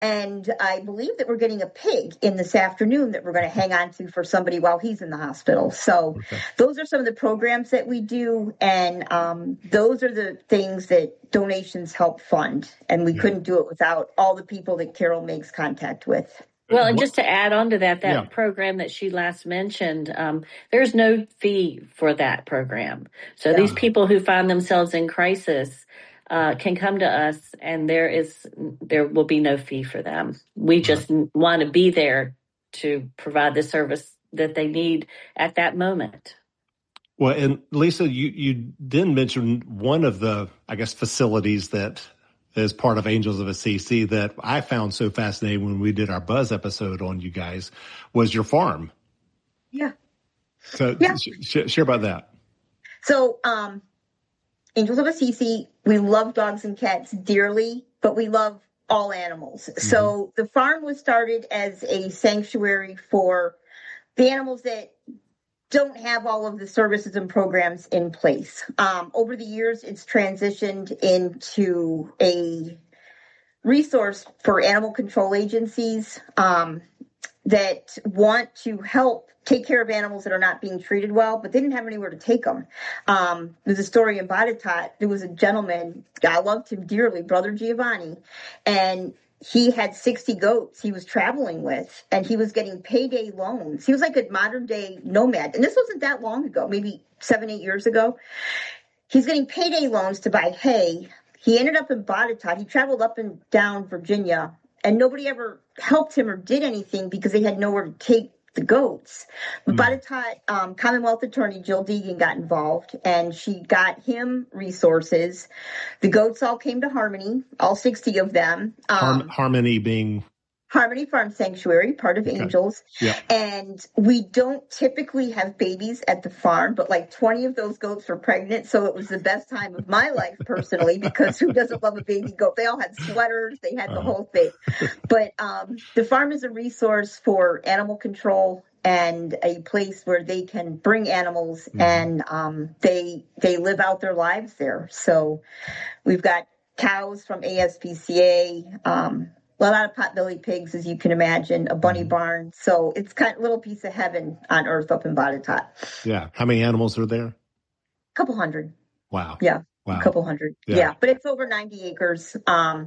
And I believe that we're getting a pig in this afternoon that we're going to hang on to for somebody while he's in the hospital. So those are some of the programs that we do. And those are the things that donations help fund. And we couldn't do it without all the people that Carol makes contact with. Well, and just to add on to that program that she last mentioned, there's no fee for that program. So these people who find themselves in crisis can come to us, and there will be no fee for them. We just want to be there to provide the service that they need at that moment. Well, and Lisa, you then mentioned one of the, I guess, facilities that is part of Angels of Assisi that I found so fascinating when we did our Buzz episode on you guys was your farm. Yeah. So share about that. So Angels of Assisi, we love dogs and cats dearly, but we love all animals. Mm-hmm. So the farm was started as a sanctuary for the animals that don't have all of the services and programs in place. Over the years, it's transitioned into a resource for animal control agencies that want to help take care of animals that are not being treated well, but they didn't have anywhere to take them. There's a story in Botetourt. There was a gentleman, I loved him dearly, Brother Giovanni, and he had 60 goats he was traveling with, and he was getting payday loans. He was like a modern day nomad. And this wasn't that long ago, maybe 7-8 years ago. He's getting payday loans to buy hay. He ended up in Botetourt. He traveled up and down Virginia, and nobody ever helped him or did anything because they had nowhere to take the goats. But Botetourt, Commonwealth Attorney Jill Deegan got involved, and she got him resources. The goats all came to Harmony, all 60 of them. Harmony being? Harmony Farm Sanctuary, part of Angels. Yeah. And we don't typically have babies at the farm, but like 20 of those goats were pregnant. So it was the best time of my life personally, because who doesn't love a baby goat? They all had sweaters. They had the whole thing. But the farm is a resource for animal control and a place where they can bring animals and they live out their lives there. So we've got cows from ASPCA, a lot of potbelly pigs, as you can imagine, a bunny barn. So it's kind of a little piece of heaven on earth up in Botetourt. Yeah. How many animals are there? A couple hundred. Wow. Yeah. Wow. A couple hundred. Yeah. But it's over 90 acres. And,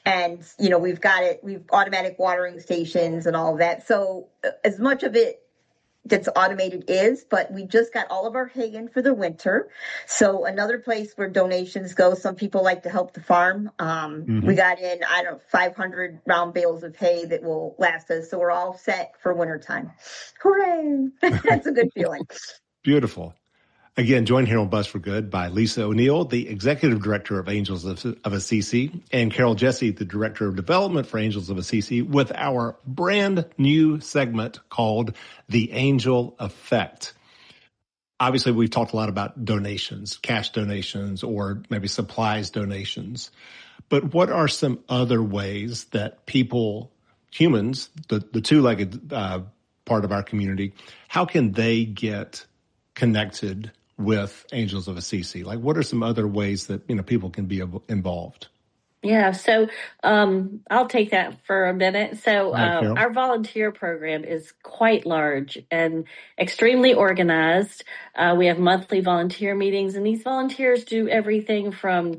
we've automatic watering stations and all of that. So as much of it that's automated but we just got all of our hay in for the winter. So another place where donations go, some people like to help the farm. We got in, 500 round bales of hay that will last us. So we're all set for wintertime. Hooray. That's a good feeling. Beautiful. Again, joined here on Buzz for Good by Lisa O'Neill, the Executive Director of Angels of Assisi, and Carol Jesse, the Director of Development for Angels of Assisi, with our brand new segment called The Angel Effect. Obviously, we've talked a lot about donations, cash donations, or maybe supplies donations. But what are some other ways that people, humans, the two-legged part of our community, how can they get connected with Angels of Assisi? Like, what are some other ways that, people can be involved? Yeah, so I'll take that for a minute. So our volunteer program is quite large and extremely organized. We have monthly volunteer meetings, and these volunteers do everything from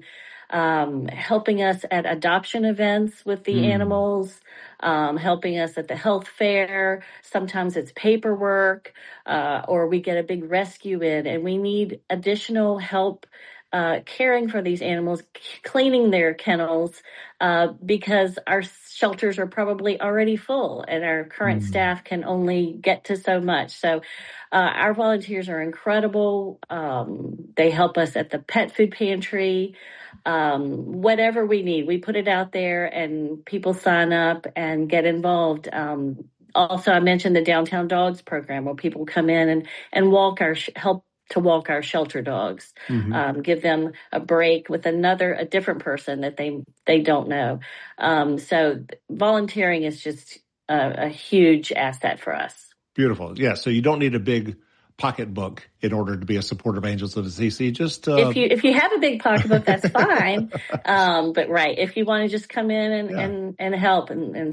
helping us at adoption events with the animals, helping us at the health fair. Sometimes it's paperwork, or we get a big rescue in and we need additional help caring for these animals, cleaning their kennels, because our shelters are probably already full and our current staff can only get to so much. So our volunteers are incredible. They help us at the pet food pantry. Whatever we need, we put it out there and people sign up and get involved. Also, I mentioned the Downtown Dogs program where people come in and walk help to walk our shelter dogs, give them a break with a different person that they don't know. So volunteering is just a huge asset for us. Beautiful. Yeah. So you don't need a big pocketbook in order to be a supporter of Angels of Assisi. Just if you have a big pocketbook, that's fine. But right, if you want to just come in and help and